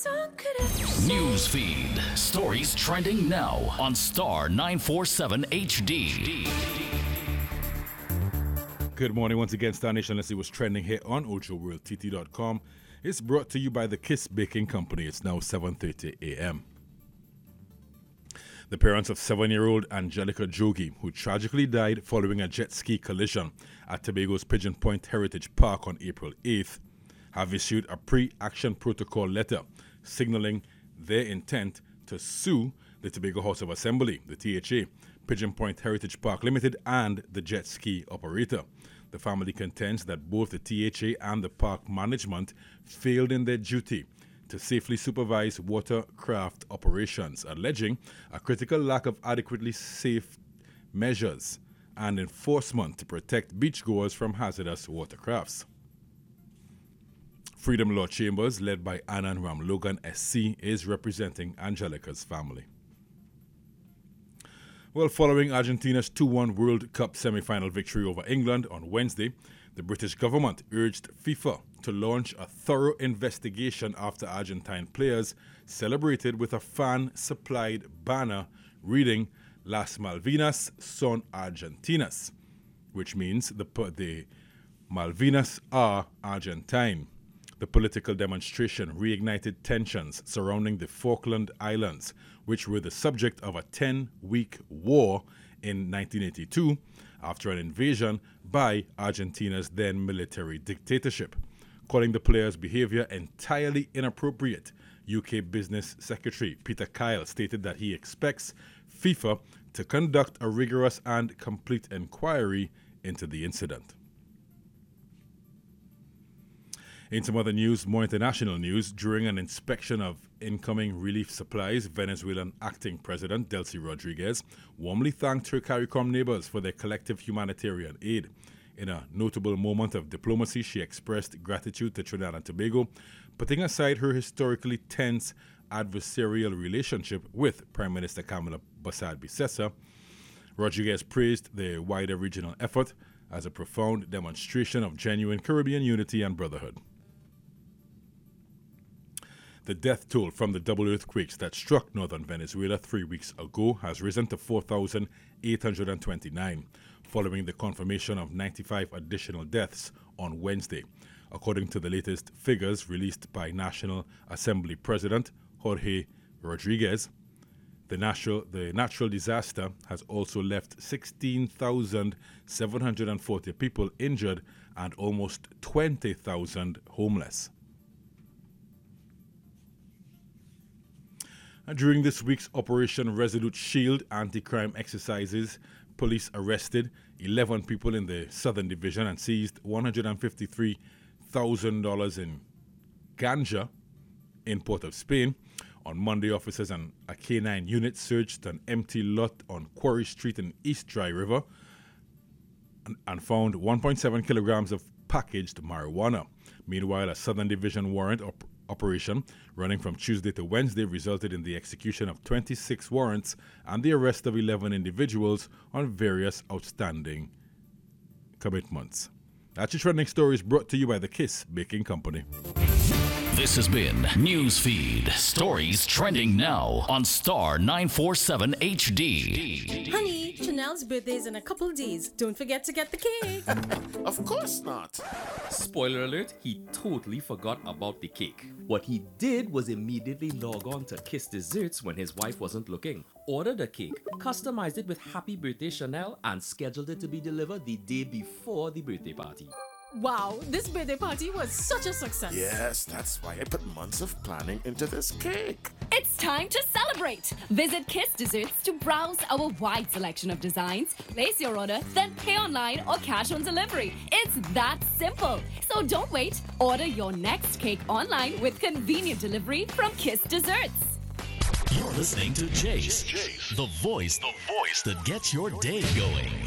News feed. Stories trending now on Star 947 HD. Good morning once again, Star Nation. Let's see what's trending here on OchoWorldTT.com. It's brought to you by the Kiss Baking Company. It's now 7:30 a.m. The parents of 7-year-old Angelica Jogi, who tragically died following a jet ski collision at Tobago's Pigeon Point Heritage Park on April 8th, have issued a pre-action protocol letter signaling their intent to sue the Tobago House of Assembly, the THA, Pigeon Point Heritage Park Limited, and the jet ski operator. The family contends that both the THA and the park management failed in their duty to safely supervise watercraft operations, alleging a critical lack of adequately safe measures and enforcement to protect beachgoers from hazardous watercrafts. Freedom Law Chambers, led by Anand Ramlogan SC, is representing Angelica's family. Well, following Argentina's 2-1 World Cup semi-final victory over England on Wednesday, the British government urged FIFA to launch a thorough investigation after Argentine players celebrated with a fan-supplied banner reading Las Malvinas son Argentinas, which means the Malvinas are Argentine. The political demonstration reignited tensions surrounding the Falkland Islands, which were the subject of a 10-week war in 1982 after an invasion by Argentina's then military dictatorship. Calling the players' behavior entirely inappropriate, UK Business Secretary Peter Kyle stated that he expects FIFA to conduct a rigorous and complete inquiry into the incident. In some other news, more international news, during an inspection of incoming relief supplies, Venezuelan acting president Delcy Rodriguez warmly thanked her CARICOM neighbors for their collective humanitarian aid. In a notable moment of diplomacy, she expressed gratitude to Trinidad and Tobago, putting aside her historically tense adversarial relationship with Prime Minister Camila Bassad Bissessa. Rodriguez praised the wider regional effort as a profound demonstration of genuine Caribbean unity and brotherhood. The death toll from the double earthquakes that struck northern Venezuela 3 weeks ago has risen to 4,829, following the confirmation of 95 additional deaths on Wednesday. According to the latest figures released by National Assembly President Jorge Rodriguez, the natural disaster has also left 16,740 people injured and almost 20,000 homeless. And during this week's Operation Resolute Shield anti-crime exercises, police arrested 11 people in the Southern Division and seized $153,000 in ganja in Port of Spain. On Monday, officers and a K9 unit searched an empty lot on Quarry Street in East Dry River and found 1.7 kilograms of packaged marijuana. Meanwhile, a Southern Division warrant operation running from Tuesday to Wednesday resulted in the execution of 26 warrants and the arrest of 11 individuals on various outstanding commitments. That's your trending stories brought to you by the Kiss Baking Company. This has been Newsfeed. Stories trending now on Star 947 HD. Honey, Chanel's birthday is in a couple days. Don't forget to get the cake. Of course not. Spoiler alert, he totally forgot about the cake. What he did was immediately log on to Kiss Desserts when his wife wasn't looking. Ordered a cake, customized it with Happy Birthday Chanel, and scheduled it to be delivered the day before the birthday party. Wow, this birthday party was such a success. Yes, that's why I put months of planning into this cake. It's time to celebrate! Visit Kiss Desserts to browse our wide selection of designs, place your order, then pay online or cash on delivery. It's that simple. So don't wait. Order your next cake online with convenient delivery from Kiss Desserts. You're listening to Jace, the voice that gets your day going.